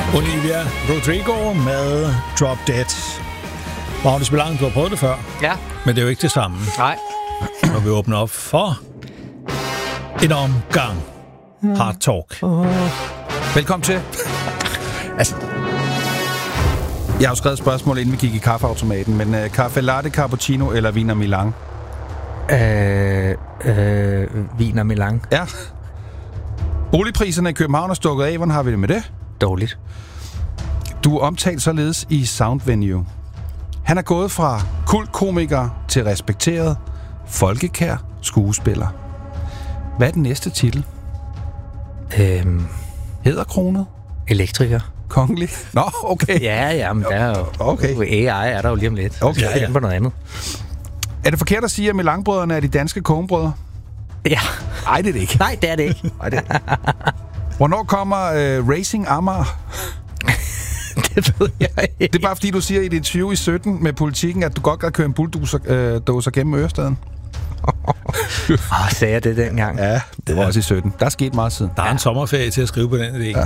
Olivia Rodrigo med Drop Dead. Magnus Milang, du har prøvet det før. Ja. Men det er jo ikke det samme. Nej. Når vi åbner op for en omgang Hard Talk. Velkommen til. Altså, jeg har jo skrevet spørgsmål, inden vi gik i kaffeautomaten, men kaffe latte, cappuccino eller vin og Milan? Vin og Milan. Ja. Boligpriserne i København er stukket af. Hvordan har vi det med det? Dårligt. Du er omtalt således i Sound Venue. Han er gået fra kultkomiker til respekteret, folkekær skuespiller. Hvad er den næste titel? Hæderkronet? Elektriker. Kongelig? Nå, okay. Ja, men der er jo... Okay. AI er der jo lige om lidt. Okay, jeg er på noget andet. Er det forkert at sige, at Milan-brødrene er de danske kogebrødre? Ja. Nej, det er det ikke. Nej, det er det ikke. Nej, det er ikke. Hvornår kommer Racing Amager? Det ved jeg ikke. Det er bare fordi, du siger i dit interview i 17 med Politikken, at du godt kan køre en bulldozer gennem Ørestaden. Sagde jeg det dengang? Ja, det var også i 17. Der er sket meget siden. Der er en sommerferie til at skrive på den idé.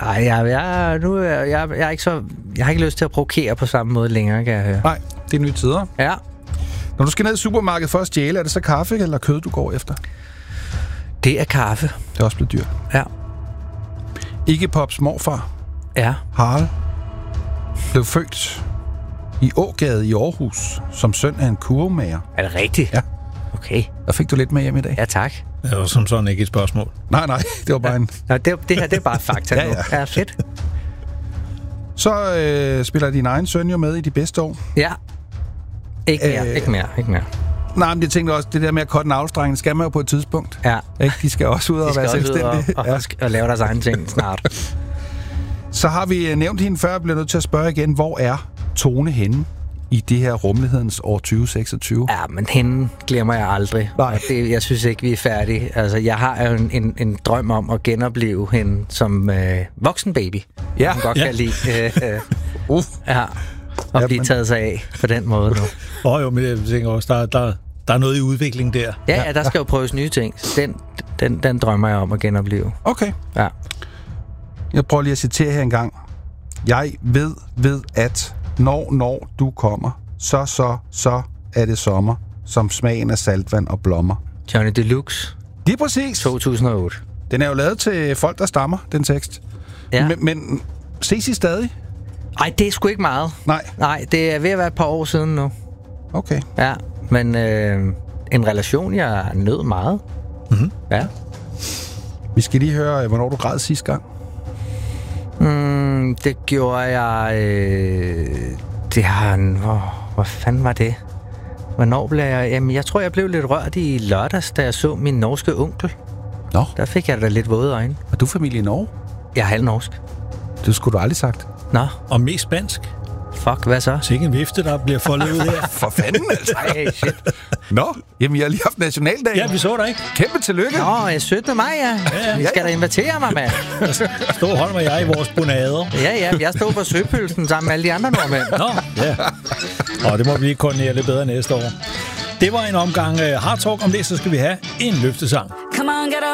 Jeg har ikke lyst til at provokere på samme måde længere, kan jeg høre. Nej, det er nye tider. Ja. Når du skal ned i supermarkedet for at stjæle, er det så kaffe eller kød, du går efter? Det er kaffe. Det er også blevet dyrt. Ja. Iggy Pops morfar, Ja. Harald, blev født i Ågade i Aarhus som søn af en kurvemager. Er det rigtigt? Ja. Okay. Der fik du lidt med hjem i dag. Ja, tak. Det var som sådan ikke et spørgsmål. Nej, det var bare en... Nå, det her, det er bare fakta Ja, nu. ja. Ja, fedt. Så spiller din egen søn jo med i de bedste år. Ja. Ikke mere. Nej, men jeg tænkte også, det der med at cutte navlestrengen, skal man jo på et tidspunkt. Ja. Ikke? De skal også ud og være selvstændige. Og lave deres egen ting snart. Så har vi nævnt hende før, jeg bliver nødt til at spørge igen, hvor er Tone henne i det her rummelighedens år 2026? Ja, men hende glemmer jeg aldrig. Nej. Jeg synes ikke, vi er færdige. Altså, jeg har jo en drøm om at genopleve hende som voksen baby. Ja. Hun godt kan lide. Ja. Og Ja, blive taget sig af på den måde nu. Jo, men jeg tænker også, der er noget i udvikling der. Ja, der skal jo prøves nye ting. Den drømmer jeg om at genopleve. Okay. Ja. Jeg prøver lige at citere her en gang. Jeg ved, at når du kommer, så er det sommer, som smagen af saltvand og blommer. Johnny Deluxe. Lige præcis. 2008. Den er jo lavet til folk, der stammer, den tekst. Ja. Men ses I stadig? Ej, det er sgu ikke meget. Nej, det er ved at være et par år siden nu. Okay. Ja, men en relation, jeg nød meget. Mm-hmm. Ja. Vi skal lige høre, hvornår du græd sidste gang. Det gjorde jeg... Det har... Hvor fanden var det? Hvornår blev jeg... Jamen, jeg tror, jeg blev lidt rørt i lørdags, da jeg så min norske onkel. Nå. Der fik jeg da lidt våde øjne. Er du familie i Norge? Jeg er halvnorsk. Det skulle du aldrig sagt. Nå, Og mest spansk. fuck, hvad så? Sikke en vifte, der bliver foldet ud her. For fanden, altså. Ej, shit. Nå, jamen jeg har lige haft nationaldag. Ja, vi så dig ikke. Kæmpe tillykke. Nå, 17. maj, ja. I skal da invitere mig, mand. Stå Holm og jeg i vores bonader. Ja, jeg stod på søpølsen sammen med alle de andre nordmænd. Nå, ja. Og det må vi lige koordinere lidt bedre næste år. Det var en omgang Hard Talk. Om det, så skal vi have en løftesang. Come on, get up.